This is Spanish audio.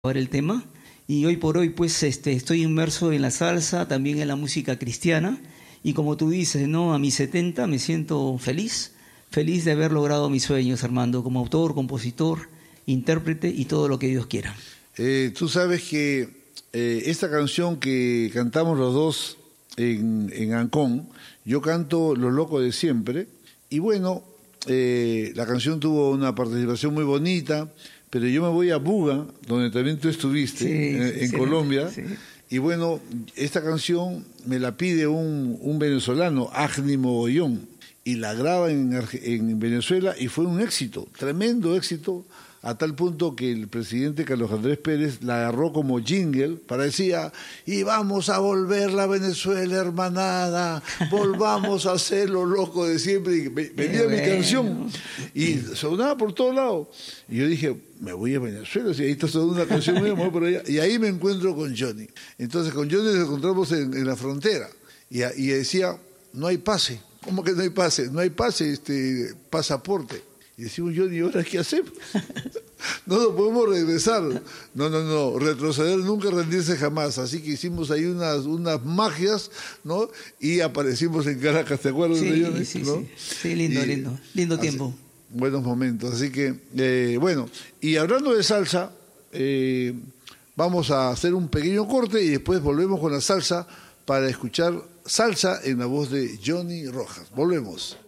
el tema. Y hoy por hoy pues estoy inmerso en la salsa, también en la música cristiana. Y como tú dices, ¿no? A mis 70 me siento feliz de haber logrado mis sueños, Armando, como autor, compositor, intérprete y todo lo que Dios quiera. Tú sabes que esta canción que cantamos los dos en Ancón, yo canto Los Locos de Siempre, y bueno, la canción tuvo una participación muy bonita, pero yo me voy a Buga, donde también tú estuviste, en Colombia, sí. Y bueno, esta canción me la pide un venezolano, Agni Mogollón, y la graba en Venezuela y fue un éxito, tremendo éxito, a tal punto que el presidente Carlos Andrés Pérez la agarró como jingle, parecía, y vamos a volver la Venezuela hermanada, volvamos a ser los locos de siempre, y venía mi canción, y sonaba por todos lados, y yo dije, me voy a Venezuela, si ahí está sonando una canción mía, me voy por allá, y ahí me encuentro con Johnny. Entonces con Johnny nos encontramos en la frontera, y decía, no hay pase. ¿Cómo que no hay pase? No hay pase, pasaporte. Y decimos, Johnny, ¿ahora qué hacemos? No nos podemos regresar. No, retroceder nunca, rendirse jamás. Así que hicimos ahí unas magias, ¿no? Y aparecimos en Caracas, ¿te acuerdas de Johnny? Sí, lindo tiempo. Buenos momentos. Así que, bueno, y hablando de salsa, vamos a hacer un pequeño corte y después volvemos con la salsa para escuchar salsa en la voz de Johnny Rojas. Volvemos.